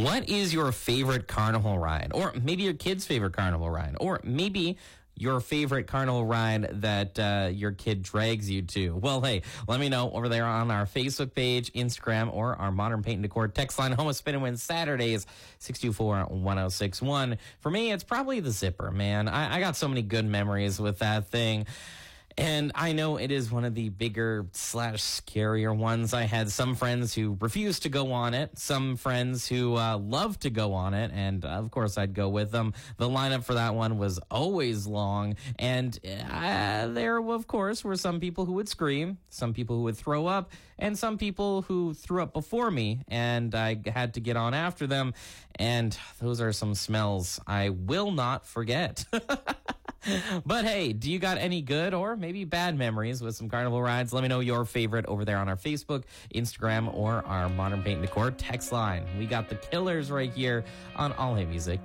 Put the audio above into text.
What is your favorite carnival ride? Or maybe your kid's favorite carnival ride? Or maybe your favorite carnival ride that your kid drags you to? Well, hey, let me know over there on our Facebook page, Instagram, or our Modern Paint and Decor text line. Home of Spin and Win Saturdays, 624-1061. For me, it's probably the zipper, man. I got so many good memories with that thing. And I know it is one of the bigger / scarier ones. I had some friends who refused to go on it, some friends who loved to go on it, and of course I'd go with them. The lineup for that one was always long, and there, of course, were some people who would scream, some people who would throw up, and some people who threw up before me, and I had to get on after them, and those are some smells I will not forget. But hey, do you got any good or maybe bad memories with some carnival rides? Let me know your favorite over there on our Facebook, Instagram, or our Modern Paint and Decor text line. We got the Killers right here on All Hit Music.